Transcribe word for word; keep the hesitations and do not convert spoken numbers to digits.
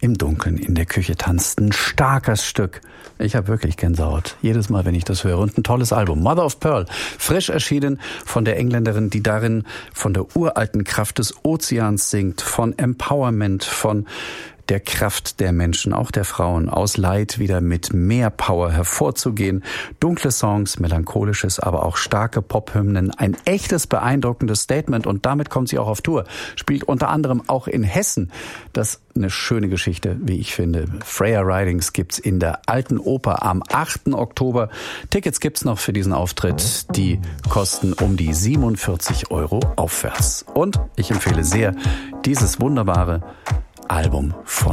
im Dunkeln in der Küche tanzt. Ein starkes Stück. Ich habe wirklich Gänsehaut. Jedes Mal, wenn ich das höre. Und ein tolles Album. Mother of Pearl. Frisch erschienen von der Engländerin, die darin von der uralten Kraft des Ozeans singt. Von Empowerment, von der Kraft der Menschen, auch der Frauen, aus Leid wieder mit mehr Power hervorzugehen. Dunkle Songs, melancholisches, aber auch starke Pophymnen. Ein echtes, beeindruckendes Statement und damit kommt sie auch auf Tour. Spielt unter anderem auch in Hessen. Das ist eine schöne Geschichte, wie ich finde. Freya Ridings gibt's in der Alten Oper am achten Oktober. Tickets gibt's noch für diesen Auftritt. Die kosten um die siebenundvierzig Euro aufwärts. Und ich empfehle sehr dieses wunderbare Album von